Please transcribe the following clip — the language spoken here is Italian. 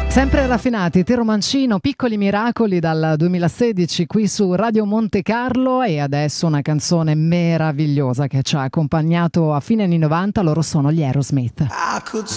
Sempre raffinati, Tero Mancino, Piccoli Miracoli dal 2016 qui su Radio Monte Carlo, e adesso una canzone meravigliosa che ci ha accompagnato a fine anni 90, loro sono gli Aerosmith. I could